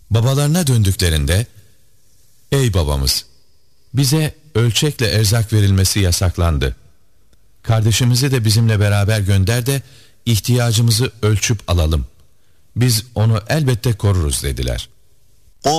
Babalarına döndüklerinde, "Ey babamız, bize ölçekle erzak verilmesi yasaklandı. Kardeşimizi de bizimle beraber gönder de ihtiyacımızı ölçüp alalım. Biz onu elbette koruruz," dediler.